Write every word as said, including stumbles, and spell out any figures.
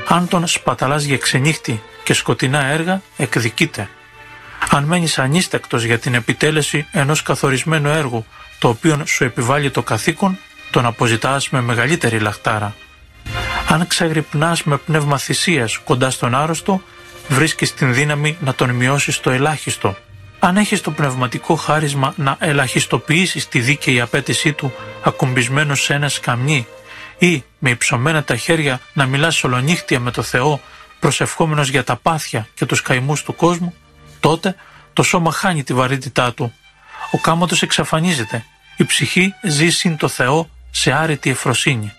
Αν τον σπαταλάς για ξενύχτη και σκοτεινά έργα, εκδικείται. Αν μένεις ανίστακτος για την επιτέλεση ενός καθορισμένου έργου, το οποίο σου επιβάλλει το καθήκον, τον αποζητάς με μεγαλύτερη λαχτάρα. Αν ξαγρυπνάς με πνεύμα θυσίας κοντά στον άρρωστο, βρίσκεις την δύναμη να τον μειώσεις στο ελάχιστο. Αν έχεις το πνευματικό χάρισμα να ελαχιστοποιήσεις τη δίκαιη απέτησή του ακουμπισμένος σε ένα σκαμνί ή με υψωμένα τα χέρια να μιλάς ολονύχτια με το Θεό προσευχόμενος για τα πάθια και τους καημούς του κόσμου, τότε το σώμα χάνει τη βαρύτητά του. Ο κάματος εξαφανίζεται. Η ψυχή ζει συν το Θεό σε άρετη ευφροσύνη.